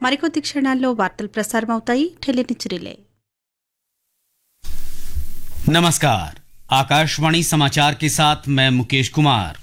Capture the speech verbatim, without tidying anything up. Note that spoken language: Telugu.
మరికొద్ది క్షణాల్లో వార్తలు ప్రసారమవుతాయి. ఢిల్లీ నుంచి రిలే. नमस्कार, आकाशवाणी समाचार के साथ मैं मुकेश कुमार।